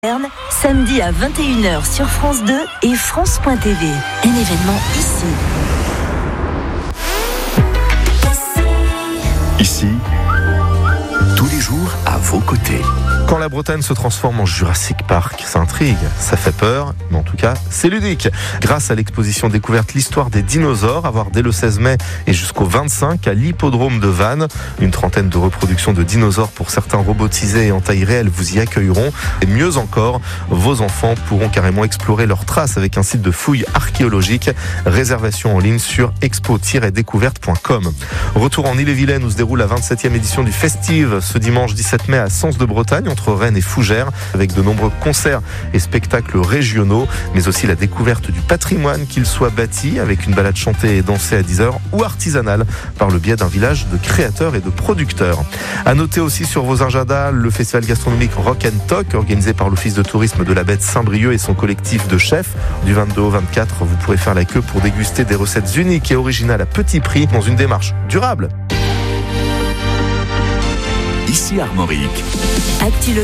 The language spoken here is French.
Samedi à 21h sur France 2 et France.tv. Un événement ici. Ici, tous les jours à vos côtés. Quand la Bretagne se transforme en Jurassic Park, ça intrigue, ça fait peur, mais en tout cas, c'est ludique. Grâce à l'exposition découverte l'histoire des dinosaures, à voir dès le 16 mai et jusqu'au 25 à l'hippodrome de Vannes. Une trentaine de reproductions de dinosaures pour certains robotisés et en taille réelle vous y accueilleront. Et mieux encore, vos enfants pourront carrément explorer leurs traces avec un site de fouilles archéologiques. Réservation en ligne sur expo-découverte.com. Retour en Ille-et-Vilaine où se déroule la 27e édition du Festive ce dimanche 17 mai à Sens de Bretagne, entre Rennes et Fougères, avec de nombreux concerts et spectacles régionaux, mais aussi la découverte du patrimoine, qu'il soit bâti avec une balade chantée et dansée à 10h ou artisanale par le biais d'un village de créateurs et de producteurs. À noter aussi sur vos agendas le festival gastronomique Rock & Talk, organisé par l'Office de tourisme de la Baie de Saint-Brieuc et son collectif de chefs. Du 22 au 24, vous pourrez faire la queue pour déguster des recettes uniques et originales à petit prix dans une démarche durable. Ici Armorique. Actu